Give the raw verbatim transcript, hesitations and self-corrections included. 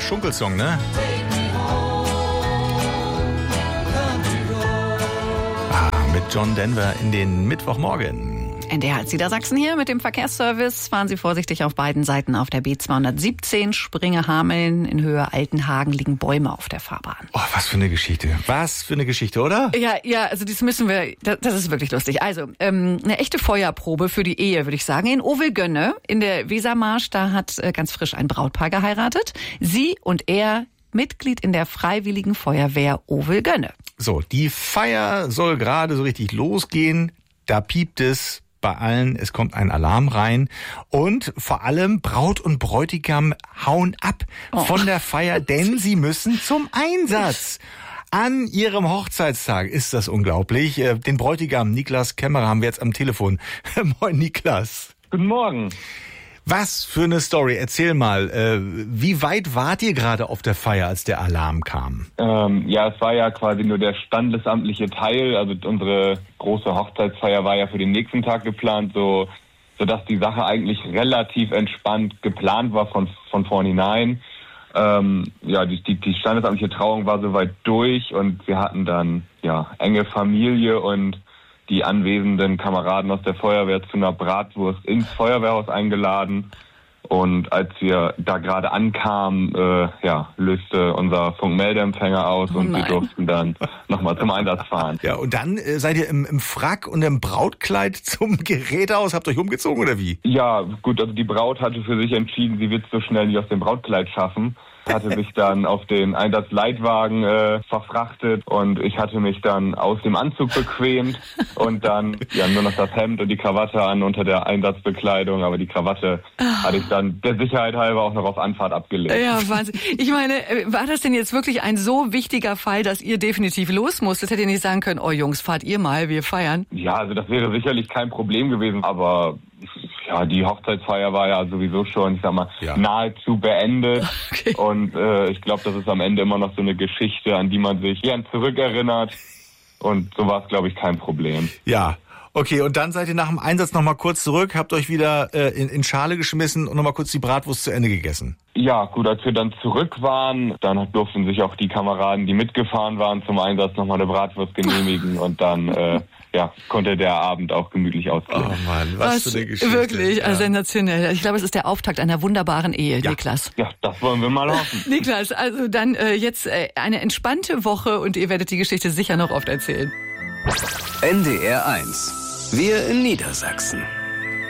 Schunkelsong, ne? Ah, mit John Denver in den Mittwochmorgen. N D R als Niedersachsen hier mit dem Verkehrsservice. Fahren Sie vorsichtig auf beiden Seiten auf der B zweihundertsiebzehn. Springe-Hameln in Höhe Altenhagen liegen Bäume auf der Fahrbahn. Oh, was für eine Geschichte. Was für eine Geschichte, oder? Ja, ja, also das müssen wir, das, das ist wirklich lustig. Also, ähm, eine echte Feuerprobe für die Ehe, würde ich sagen. In Ovelgönne, in der Wesermarsch, da hat äh, ganz frisch ein Brautpaar geheiratet. Sie und er, Mitglied in der Freiwilligen Feuerwehr Ovelgönne. So, die Feier soll gerade so richtig losgehen. Da piept es bei allen, es kommt ein Alarm rein und vor allem Braut und Bräutigam hauen ab oh. von der Feier, denn sie müssen zum Einsatz. An ihrem Hochzeitstag ist das unglaublich. Den Bräutigam Niklas Kämmerer haben wir jetzt am Telefon. Moin Niklas. Guten Morgen. Was für eine Story. Erzähl mal, äh, wie weit wart ihr gerade auf der Feier, als der Alarm kam? Ähm, ja, es war ja quasi nur der standesamtliche Teil. Also unsere große Hochzeitsfeier war ja für den nächsten Tag geplant, so sodass die Sache eigentlich relativ entspannt geplant war von von vornherein. Ähm, ja, die, die, die standesamtliche Trauung war soweit durch und wir hatten dann ja enge Familie und die anwesenden Kameraden aus der Feuerwehr zu einer Bratwurst ins Feuerwehrhaus eingeladen. Und als wir da gerade ankamen, äh, ja, löste unser Funkmeldeempfänger aus oh und nein. wir durften dann nochmal zum Einsatz fahren. Ja, und dann äh, seid ihr im, im Frack und im Brautkleid zum Gerätehaus, habt euch umgezogen oder wie? Ja, gut, also die Braut hatte für sich entschieden, sie wird es so schnell nicht aus dem Brautkleid schaffen. Hatte sich dann auf den Einsatzleitwagen äh, verfrachtet und ich hatte mich dann aus dem Anzug bequemt und dann ja nur noch das Hemd und die Krawatte an unter der Einsatzbekleidung, aber die Krawatte oh. hatte ich dann der Sicherheit halber auch noch auf Anfahrt abgelegt. Ja, Wahnsinn. Ich meine, war das denn jetzt wirklich ein so wichtiger Fall, dass ihr definitiv los musstet? Hättet ihr nicht sagen können, oh Jungs, fahrt ihr mal, wir feiern? Ja, also das wäre sicherlich kein Problem gewesen, aber ja, die Hochzeitsfeier war ja sowieso schon, ich sag mal, ja. nahezu beendet. Okay. Und äh, ich glaube, das ist am Ende immer noch so eine Geschichte, an die man sich gern zurückerinnert. Und so war es, glaube ich, kein Problem. Ja, okay. Und dann seid ihr nach dem Einsatz nochmal kurz zurück, habt euch wieder äh, in, in Schale geschmissen und nochmal kurz die Bratwurst zu Ende gegessen. Ja, gut, als wir dann zurück waren, dann durften sich auch die Kameraden, die mitgefahren waren zum Einsatz, nochmal eine Bratwurst genehmigen und dann äh, ja, konnte der Abend auch gemütlich ausgehen. Oh Mann, was, was für eine Geschichte. Wirklich, ja. sensationell. Ich glaube, es ist der Auftakt einer wunderbaren Ehe, ja. Niklas. Ja, das wollen wir mal hoffen. Niklas, also dann äh, jetzt äh, eine entspannte Woche und ihr werdet die Geschichte sicher noch oft erzählen. N D R eins. Wir in Niedersachsen.